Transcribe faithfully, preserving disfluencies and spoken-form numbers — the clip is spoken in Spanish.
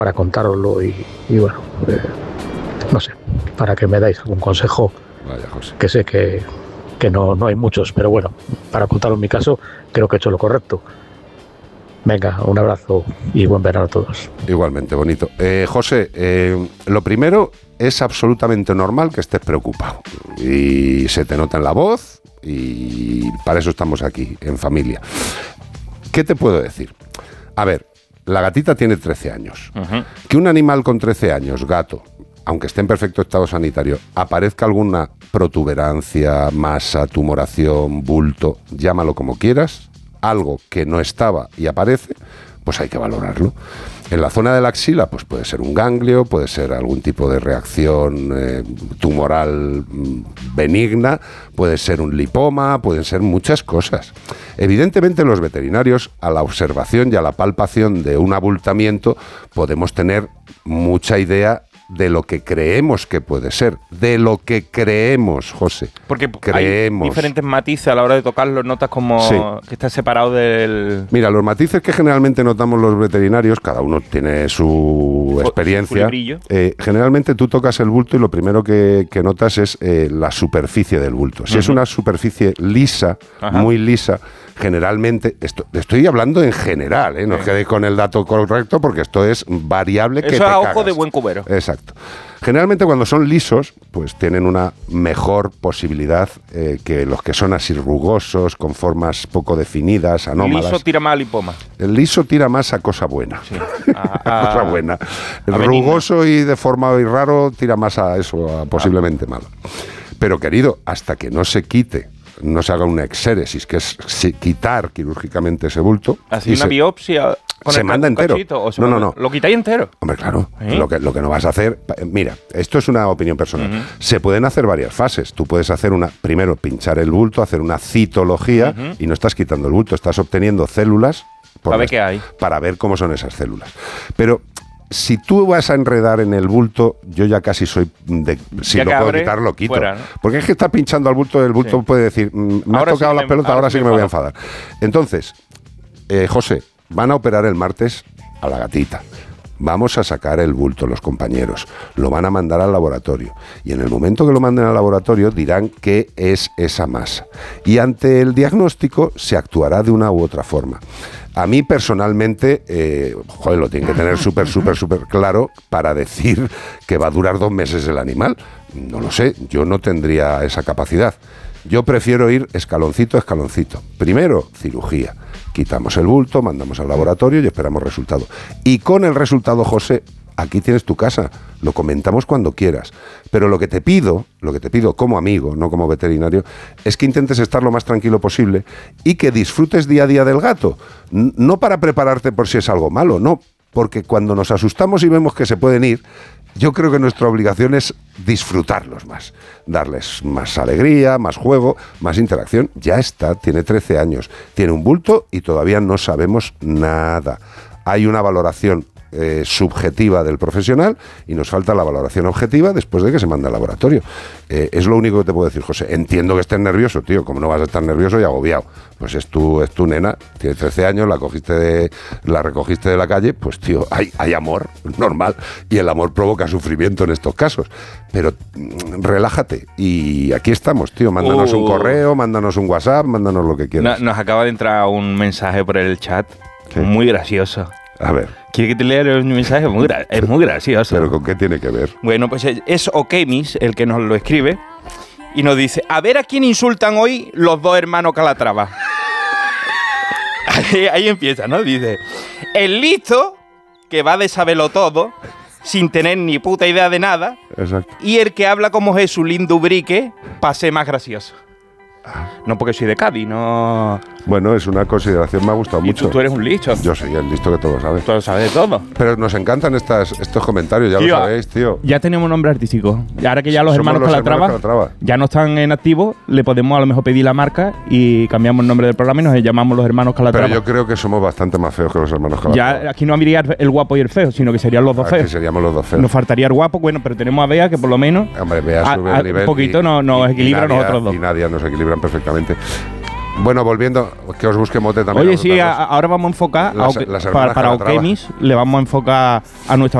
para contároslo y, y bueno, eh, no sé, para que me dais algún consejo. Vaya, José. Que sé que, que no, no hay muchos, pero bueno, para contaros mi caso, creo que he hecho lo correcto. Venga, un abrazo y buen verano a todos. Igualmente, bonito. Eh, José, eh, lo primero, es absolutamente normal que estés preocupado. Y se te nota en la voz y para eso estamos aquí, en familia. ¿Qué te puedo decir? A ver, la gatita tiene trece años. Uh-huh. Que un animal con trece años, gato, aunque esté en perfecto estado sanitario, aparezca alguna protuberancia, masa, tumoración, bulto, llámalo como quieras, algo que no estaba y aparece, pues hay que valorarlo. En la zona de la axila, pues puede ser un ganglio, puede ser algún tipo de reacción eh, tumoral benigna, puede ser un lipoma, pueden ser muchas cosas. Evidentemente, los veterinarios, a la observación y a la palpación de un abultamiento, podemos tener mucha idea de lo que creemos que puede ser, de lo que creemos, José. Porque creemos. Hay diferentes matices a la hora de tocarlo, notas como sí. que está separado del... Mira, los matices que generalmente notamos los veterinarios, cada uno tiene su o, experiencia. Su eh, generalmente tú tocas el bulto y lo primero que, que notas es eh, la superficie del bulto. Si uh-huh. es una superficie lisa, Ajá. muy lisa, generalmente, esto, estoy hablando en general, ¿eh? no os quedéis con el dato correcto porque esto es variable. Eso que es te a ojo cagas. De buen cubero. Exacto. Generalmente cuando son lisos, pues tienen una mejor posibilidad eh, que los que son así rugosos, con formas poco definidas, anómalas. Liso tira más a lipoma. El liso tira más a cosa buena. Sí. A, a cosa buena. El rugoso benigna. Y deformado y raro tira más a eso, a posiblemente malo. Pero querido, hasta que no se quite, no se haga una exéresis, que es quitar quirúrgicamente ese bulto. Así una se, biopsia con se el manda entero. Cachito, o se no, manda, no, no. ¿Lo quitáis entero? Hombre, claro. ¿Eh? Lo que, lo que no vas a hacer... Mira, esto es una opinión personal. Uh-huh. Se pueden hacer varias fases. Tú puedes hacer una... Primero, pinchar el bulto, hacer una citología uh-huh. y no estás quitando el bulto, estás obteniendo células... Para ver qué hay. Para ver cómo son esas células. Pero... Si tú vas a enredar en el bulto, yo ya casi soy de... Si ya lo puedo abre, quitar, lo quito. Fuera, ¿no? Porque es que está pinchando al bulto, el bulto sí. puede decir, me has tocado sí la me, pelota, ahora sí que me, me voy a enfadar. Entonces, eh, José, van a operar el martes a la gatita. Vamos a sacar el bulto los compañeros, lo van a mandar al laboratorio y en el momento que lo manden al laboratorio dirán qué es esa masa y ante el diagnóstico se actuará de una u otra forma. A mí personalmente, eh, joder, lo tienen que tener súper, súper, súper claro para decir que va a durar dos meses el animal. No lo sé, yo no tendría esa capacidad. Yo prefiero ir escaloncito a escaloncito. Primero, cirugía. Quitamos el bulto, mandamos al laboratorio y esperamos resultado. Y con el resultado, José, aquí tienes tu casa. Lo comentamos cuando quieras. Pero lo que te pido, lo que te pido como amigo, no como veterinario, es que intentes estar lo más tranquilo posible y que disfrutes día a día del gato. No para prepararte por si es algo malo, no. Porque cuando nos asustamos y vemos que se pueden ir, yo creo que nuestra obligación es disfrutarlos más, darles más alegría, más juego, más interacción. Ya está, tiene trece años, tiene un bulto y todavía no sabemos nada. Hay una valoración eh, subjetiva del profesional y nos falta la valoración objetiva después de que se manda al laboratorio. Eh, es lo único que te puedo decir, José. Entiendo que estés nervioso, tío, como no vas a estar nervioso y agobiado. Pues es tu, es tu nena, tiene trece años, la cogiste de, la recogiste de la calle, pues tío, hay, hay amor, normal, y el amor provoca sufrimiento en estos casos. Pero mmm, relájate, y aquí estamos, tío, mándanos uh, un correo, mándanos un WhatsApp, mándanos lo que quieras. No, nos acaba de entrar un mensaje por el chat, ¿qué? Muy gracioso. A ver. ¿Quiere que te lea el mensaje? Muy gra- es muy gracioso. ¿Pero con qué tiene que ver? Bueno, pues es Okemis el que nos lo escribe y nos dice, a ver a quién insultan hoy los dos hermanos Calatrava. ahí, ahí empieza, ¿no? Dice, el listo, que va de saberlo todo, sin tener ni puta idea de nada. Exacto. Y el que habla como Jesulín Dubrique, para ser más gracioso. No porque soy de Cádiz, no... Bueno, es una consideración, me ha gustado y mucho. Tú, tú eres un listo. Yo soy el listo que todo sabe. Tú lo sabes de todo. Pero nos encantan estas, estos comentarios, ya tío, lo sabéis, tío. Ya tenemos nombre artístico. Y ahora que ya los, hermanos, los Calatrava, hermanos Calatrava ya no están en activo, le podemos a lo mejor pedir la marca y cambiamos el nombre del programa y nos llamamos los hermanos Calatrava. Pero yo creo que somos bastante más feos que los hermanos Calatrava. Ya aquí no habría el guapo y el feo, sino que serían los dos aquí feos. seríamos los dos feos. Nos faltaría el guapo, bueno, pero tenemos a Bea que por lo menos... Hombre, Bea sube a, a, el nivel. Un poquito y, nos, nos y, equilibra y Nadia, nosotros dos. Y Nadia nos equilibran perfectamente. Bueno, volviendo, que os busque mote también. Oye, sí, a, ahora vamos a enfocar, las, a, las para, para Okemis, le vamos a enfocar a nuestra